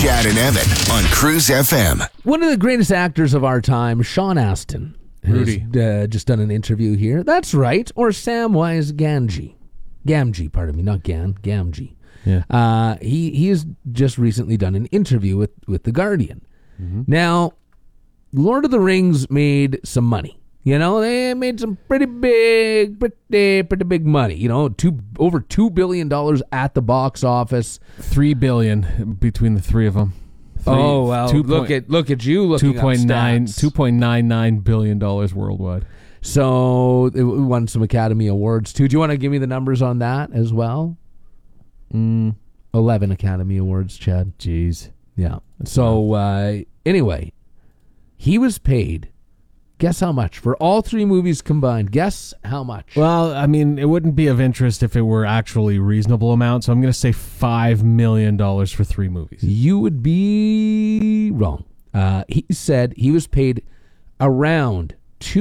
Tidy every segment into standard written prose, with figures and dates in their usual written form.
Chad and Evan on Cruise FM. One of the greatest actors of our time, Sean Astin, Rudy. has just done an interview here. That's right. Or Samwise Gamgee. Gamgee, pardon me, not Gamgee. Yeah. He has just recently done an interview with The Guardian. Mm-hmm. Now, Lord of the Rings made some money. You know, they made some pretty big money. You know, over $2 billion at the box office. $3 billion between the three of them. Oh well, look at you looking up stats. $2.99 billion worldwide. So it won some Academy Awards too. Do you want to give me the numbers on that as well? 11 Academy Awards, Chad. Jeez. Yeah. So anyway, he was paid. Guess how much for all three movies combined? Guess how much? Well, I mean, it wouldn't be of interest if it were actually reasonable amount, so I'm going to say $5 million for three movies. You would be wrong. He said he was paid around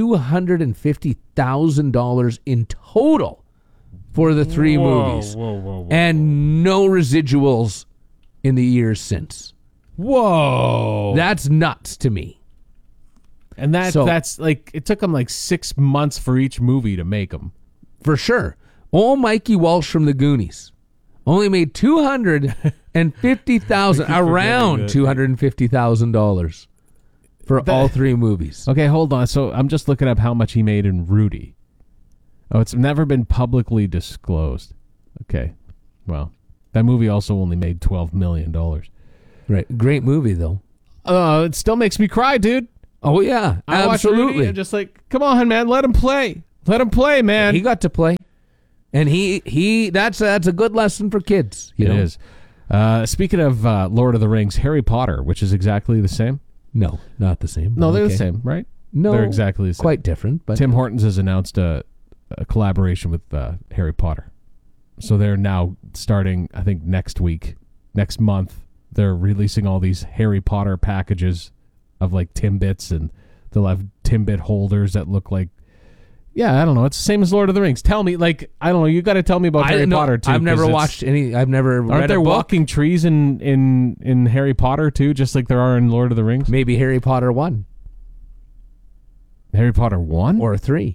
$250,000 in total for the three movies. Whoa. And no residuals in the years since. Whoa. That's nuts to me. And that's like, it took them like 6 months for each movie to make them. For sure. Old Mikey Walsh from the Goonies only made $250,000, around $250,000 for all three movies. Okay, hold on. So I'm just looking up how much he made in Rudy. Oh, it's never been publicly disclosed. Okay. Well, that movie also only made $12 million. Right. Great movie, though. It still makes me cry, dude. Oh, yeah. I watch Rudy absolutely. and just like, come on, man, let him play. Let him play, man. He got to play. And that's a good lesson for kids. It is. Speaking of Lord of the Rings, Harry Potter, which is exactly the same. No, not the same. No, they're the same, right? No, they're exactly the same. Quite different. But Tim Hortons has announced a collaboration with Harry Potter. So they're now starting, I think, next month, they're releasing all these Harry Potter packages of like Timbits, and they'll have Timbit holders that look like, yeah, I don't know. It's the same as Lord of the Rings. Tell me, like, I don't know. You got to tell me about Harry Potter too. I've never watched any. I've never read Aren't there a book. walking trees in Harry Potter too, just like there are in Lord of the Rings? Maybe Harry Potter 1 Harry Potter 1 or 3.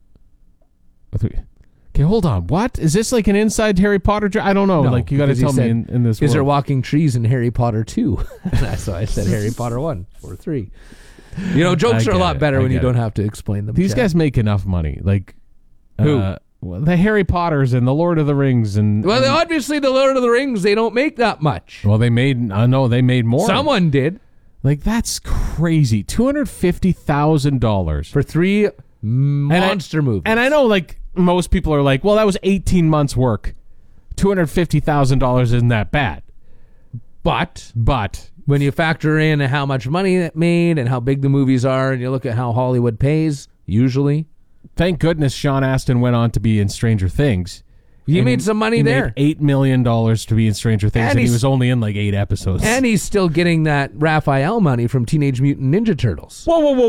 Okay, hold on. What is this, like an inside Harry Potter? I don't know. No, like, you got to tell me in this. Is there world. walking trees in Harry Potter 2? That's why I said Harry Potter 1 or 3. You know, jokes are a lot better when you don't have to explain them. These guys make enough money. Like, who? Well, the Harry Potters and the Lord of the Rings and obviously the Lord of the Rings, they don't make that much. Well, they made. I know they made more. Someone did. Like, that's crazy. $250,000 for 3 monster movies. And I know, like, most people are like, well, that was 18 months work. $250,000 isn't that bad. But when you factor in how much money it made and how big the movies are, and you look at how Hollywood pays, usually. Thank goodness Sean Astin went on to be in Stranger Things. He made some money there. Made $8 million to be in Stranger Things, and he was only in like 8 episodes. And he's still getting that Raphael money from Teenage Mutant Ninja Turtles.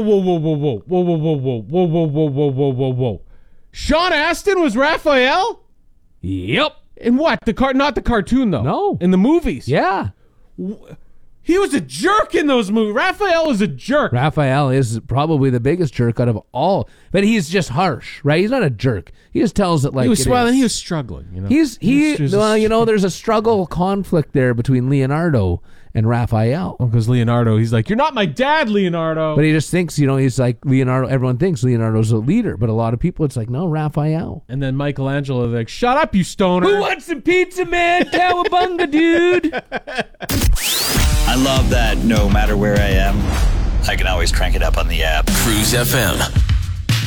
Whoa. Sean Astin was Raphael? Yep. In what? Not the cartoon, though. No. In the movies. Yeah. He was a jerk in those movies. Raphael was a jerk. Raphael is probably the biggest jerk out of all. But he's just harsh, right? He's not a jerk. He just tells it like he was, it well, is. He was struggling. You know? There's a struggle conflict there between Leonardo and Raphael. Because Leonardo, he's like, you're not my dad, Leonardo. But he just thinks, he's like Leonardo. Everyone thinks Leonardo's a leader. But a lot of people, it's like, no, Raphael. And then Michelangelo, they're like, shut up, you stoner. Who wants some pizza, man? Cowabunga, dude. I love that no matter where I am, I can always crank it up on the app. Cruise FM.